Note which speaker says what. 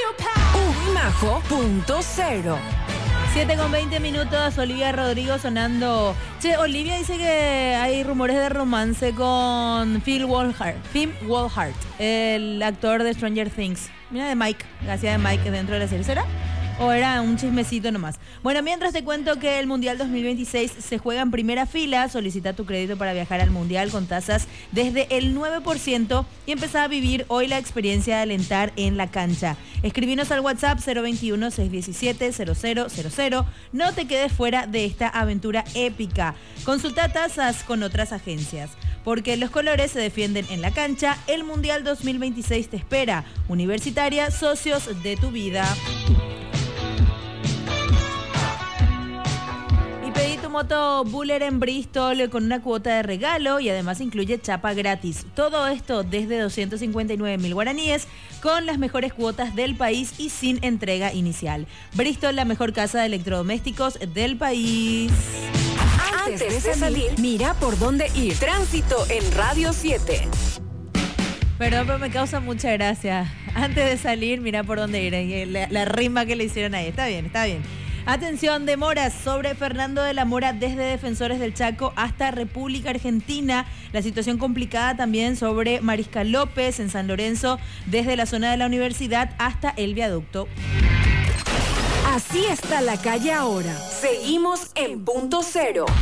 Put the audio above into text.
Speaker 1: Majo.0.
Speaker 2: 7:20, Olivia Rodrigo sonando. Che, Olivia dice que hay rumores de romance con Finn Wolfhard, el actor de Stranger Things. Mira, de Mike, hacía de Mike dentro de la serie. ¿Será? ¿O era un chismecito nomás? Bueno, mientras te cuento que el Mundial 2026 se juega en primera fila. Solicita tu crédito para viajar al Mundial con tasas desde el 9% y empezá a vivir hoy la experiencia de alentar en la cancha. Escribinos al WhatsApp 021-617-0000. No te quedes fuera de esta aventura épica. Consulta tasas con otras agencias. Porque los colores se defienden en la cancha. El Mundial 2026 te espera. Universitaria, socios de tu vida. Pedí tu moto Buller en Bristol con una cuota de regalo y además incluye chapa gratis. Todo esto desde 259.000 guaraníes con las mejores cuotas del país y sin entrega inicial. Bristol, la mejor casa de electrodomésticos del país.
Speaker 1: Antes de salir, mira por dónde ir. Tránsito en Radio 7.
Speaker 2: Perdón, pero me causa mucha gracia. Antes de salir, mira por dónde ir. La rima que le hicieron ahí. Está bien, está bien. Atención, demoras sobre Fernando de la Mora desde Defensores del Chaco hasta República Argentina. La situación complicada también sobre Mariscal López en San Lorenzo desde la zona de la universidad hasta el viaducto.
Speaker 1: Así está la calle ahora. Seguimos en punto cero.